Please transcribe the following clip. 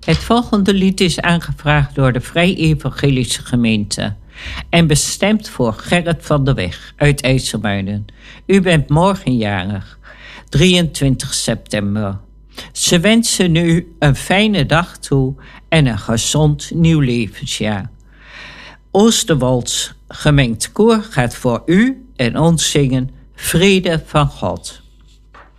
Het volgende lied is aangevraagd door de Vrij Evangelische Gemeente en bestemd voor Gerrit van der Weg uit IJsselmuiden. U bent morgen jarig, 23 september. Ze wensen u een fijne dag toe en een gezond nieuw levensjaar. Oosterwolds gemengd koor gaat voor u en ons zingen Vrede van God.